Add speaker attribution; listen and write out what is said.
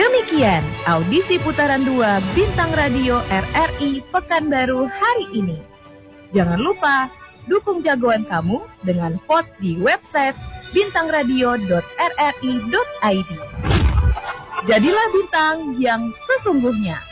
Speaker 1: Demikian audisi putaran 2 Bintang Radio RRI Pekanbaru hari ini. Jangan lupa dukung jagoan kamu dengan vote di website bintangradio.rri.id. Jadilah bintang yang sesungguhnya.